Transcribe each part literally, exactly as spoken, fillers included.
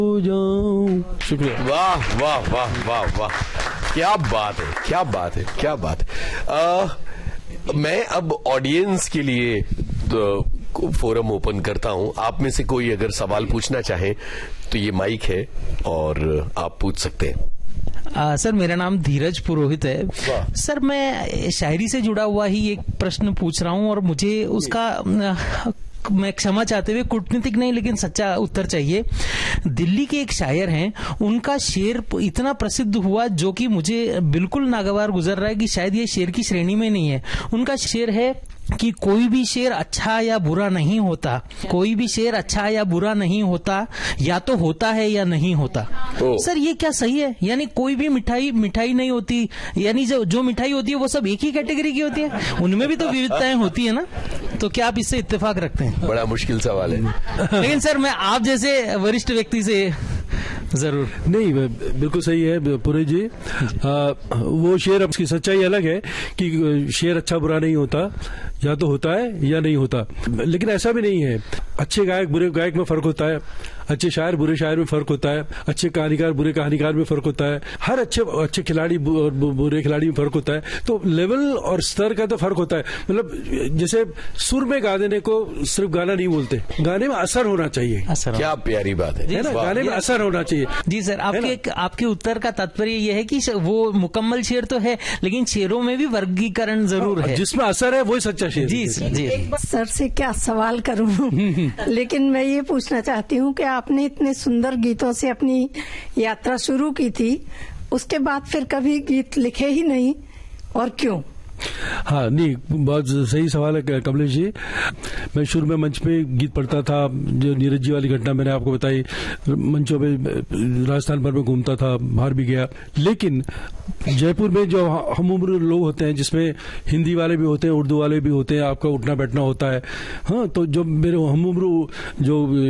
शुक्रिया। वाह वाह वाह वाह वाह, क्या बात है, क्या बात है, क्या बात है। आ, मैं अब ऑडियंस के लिए तो फोरम ओपन करता हूं। आप में से कोई अगर सवाल पूछना चाहे तो ये माइक है और आप पूछ सकते हैं। आ, सर मेरा नाम धीरज पुरोहित है। सर मैं शायरी से जुड़ा हुआ ही एक प्रश्न पूछ रहा हूं और मुझे उसका मैं क्षमा चाहते हुए कूटनीतिक नहीं लेकिन सच्चा उत्तर चाहिए। दिल्ली के एक शायर हैं, उनका शेर इतना प्रसिद्ध हुआ जो कि मुझे बिल्कुल नागवार गुजर रहा है कि शायद ये शेर की श्रेणी में नहीं है। उनका शेर है कि कोई भी शेर अच्छा या बुरा नहीं होता, कोई भी शेर अच्छा या बुरा नहीं होता, या तो होता है या नहीं होता। सर ये क्या सही है? यानी कोई भी मिठाई मिठाई नहीं होती, यानी जो जो मिठाई होती है वो सब एक ही कैटेगरी की होती है? उनमें भी तो विविधताएं होती है ना। तो क्या आप इससे इत्तेफाक रखते हैं? बड़ा मुश्किल सवाल है। लेकिन सर मैं आप जैसे वरिष्ठ व्यक्ति से जरूर। नहीं, बिल्कुल सही है पुरोहित जी। आ, वो शेर, उसकी सच्चाई अलग है कि शेर अच्छा बुरा नहीं होता, या तो होता है या नहीं होता। लेकिन ऐसा भी नहीं है। अच्छे गायक बुरे गायक में फर्क होता है, अच्छे शायर बुरे शायर में फर्क होता है, अच्छे कहानीकार बुरे कहानीकार में फर्क होता है, हर अच्छे अच्छे खिलाड़ी और बुरे खिलाड़ी में फर्क होता है। तो लेवल और स्तर का तो फर्क होता है। मतलब जैसे सुर में गा देने को सिर्फ गाना नहीं बोलते, गाने में असर होना चाहिए। असर क्या प्यारी बात है, है ना, गाने में असर होना चाहिए। जी सर, आपके आपके उत्तर का तात्पर्य यह है कि वो मुकम्मल शेर तो है लेकिन शेरों में भी वर्गीकरण जरूर है, जिसमें असर है वही सच्चा शेर। जी जी। सर से क्या सवाल करूं लेकिन मैं ये पूछना चाहती हूं कि आपने इतने सुंदर गीतों से अपनी यात्रा शुरू की थी, उसके बाद फिर कभी गीत लिखे ही नहीं, और क्यों? हाँ, नहीं, बहुत सही सवाल है कमलेश जी। मैं शुरू में मंच पे गीत पढ़ता था, जो नीरज जी वाली घटना मैंने आपको बताई, मंचों में राजस्थान भर में घूमता था, बाहर भी गया। लेकिन जयपुर में जो हम उम्र लोग होते हैं, जिसमें हिंदी वाले भी होते हैं, उर्दू वाले भी होते हैं, आपका उठना बैठना होता है। हाँ, तो जो मेरे हम उम्र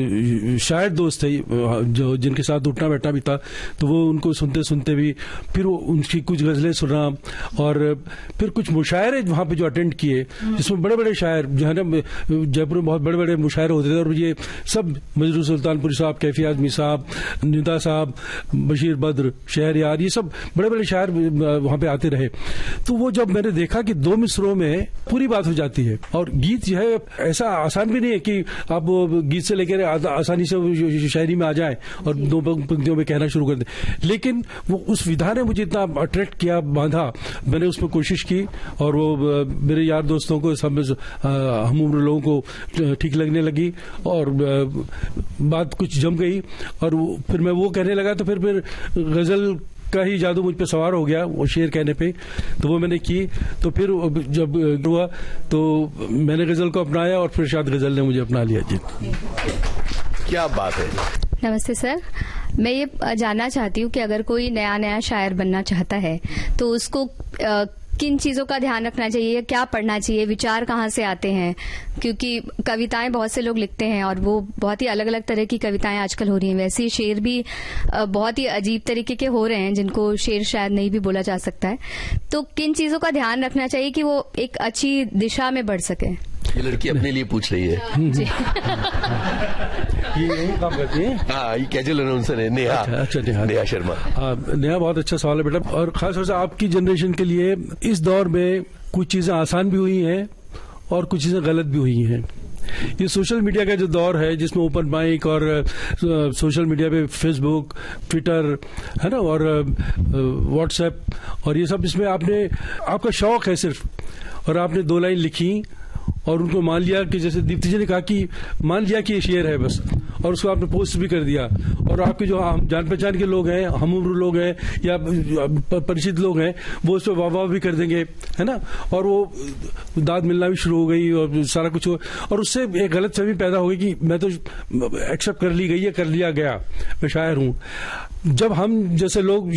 जो शायर दोस्त थे, जो जिनके साथ उठना बैठना भी था, तो वो उनको सुनते सुनते भी फिर उनकी कुछ गजलें सुना, और फिर कुछ मुशायरे वहां पे जो अटेंड किए, जिसमें बड़े बड़े शायर, जो है ना, जयपुर में बहुत बड़े बड़े मुशायरे होते थे, और ये सब मजरू सुल्तानपुरी साहब, कैफी आजमी साहब, निदा साहब, बशीर बद्र, शहरयार, ये सब बड़े बड़े शायर वहां पे आते रहे। तो वो जब मैंने देखा कि दो मिसरों में पूरी बात हो जाती है, और गीत जो है ऐसा आसान भी नहीं है कि आप गीत से लेकर आसानी से शायरी में आ जाए और दो पंक्तियों में कहना शुरू कर दें। लेकिन वो उस विधा ने मुझे इतना अट्रैक्ट किया, बांधा, मैंने उसमें कोशिश की, और वो मेरे यार दोस्तों को, सब हम उम्र लोगों को ठीक लगने लगी, और बात कुछ जम गई, और फिर मैं वो कहने लगा, तो फिर फिर गजल का ही जादू मुझ पे सवार हो गया, वो शेर कहने पे। तो वो मैंने की, तो फिर जब हुआ तो मैंने गजल को अपनाया, और फिर शायद गजल ने मुझे अपना लिया। जी, क्या बात है। नमस्ते सर, मैं ये जानना चाहती हूँ कि अगर कोई नया नया शायर बनना चाहता है तो उसको आ, किन चीजों का ध्यान रखना चाहिए, क्या पढ़ना चाहिए, विचार कहाँ से आते हैं? क्योंकि कविताएं बहुत से लोग लिखते हैं और वो बहुत ही अलग अलग तरह की कविताएं आजकल हो रही हैं। वैसे ही शेर भी बहुत ही अजीब तरीके के हो रहे हैं, जिनको शेर शायद नहीं भी बोला जा सकता है। तो किन चीजों का ध्यान रखना चाहिए कि वो एक अच्छी दिशा में बढ़ सके? ये लड़की अपने लिए पूछ रही है। जी। ये यही काम करती है। हाँ, ये कैजुअल अनाउंसर है नेहा। अच्छा, नेहा नेहा शर्मा। नेहा, बहुत अच्छा सवाल है बेटा, और खासतौर से आपकी जनरेशन के लिए इस दौर में कुछ चीजें आसान भी हुई हैं और कुछ चीजें गलत भी हुई हैं। ये सोशल मीडिया का जो दौर है, जिसमें ओपन माइक और सोशल मीडिया पे फेसबुक, ट्विटर, है ना, और व्हाट्सएप, और ये सब, इसमें आपने, आपका शौक है सिर्फ, और आपने दो लाइन लिखी और उनको मान लिया कि, जैसे दीप्ति जी ने कहा कि मान लिया कि ये शेर है बस, और उसको आपने पोस्ट भी कर दिया, और आपके जो जान पहचान के लोग हैं, हम उम्र लोग हैं या परिचित लोग हैं, वो उस पर वाह वाह भी कर देंगे, है ना, और वो दाद मिलना भी शुरू हो गई और सारा कुछ हो, और उससे एक गलत फहमी पैदा हो गई कि मैं तो एक्सेप्ट कर ली गई है, कर लिया गया, मैं शायर हूं। जब हम जैसे लोग